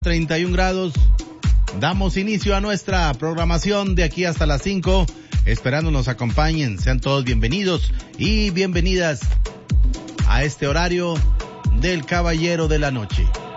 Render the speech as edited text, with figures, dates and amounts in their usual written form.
31 grados. Damos inicio a nuestra programación de aquí hasta las 5, esperando nos acompañen. Sean todos bienvenidos y bienvenidas a este horario del Caballero de la Noche.